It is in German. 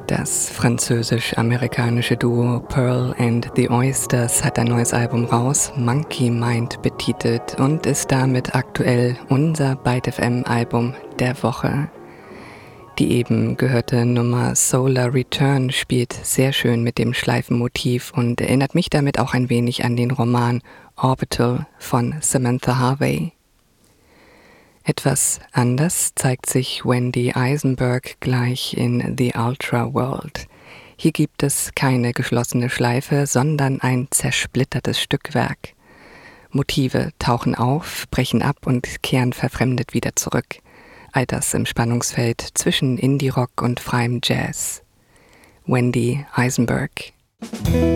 Das französisch-amerikanische Duo Pearl and the Oysters hat ein neues Album raus, Monkey Mind betitelt, und ist damit aktuell unser Byte FM Album der Woche. Die eben gehörte Nummer Solar Return spielt sehr schön mit dem Schleifenmotiv und erinnert mich damit auch ein wenig an den Roman Orbital von Samantha Harvey. Etwas anders zeigt sich Wendy Eisenberg gleich in The Ultra World. Hier gibt es keine geschlossene Schleife, sondern ein zersplittertes Stückwerk. Motive tauchen auf, brechen ab und kehren verfremdet wieder zurück. All das im Spannungsfeld zwischen Indie-Rock und freiem Jazz. Wendy Eisenberg.